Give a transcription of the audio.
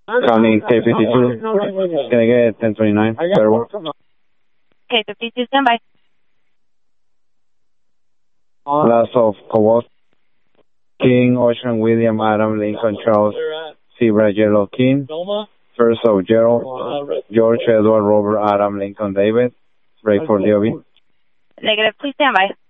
County K52. Can I get 1029? Terrible. K52, stand by. Last of Kowalski, King, Ocean, William, Adam, Lincoln, Charles, Zebra, Yellow, King. First of Gerald, George, Edward, Robert, Adam, Lincoln, David. Break for the OB. Negative, please stand by.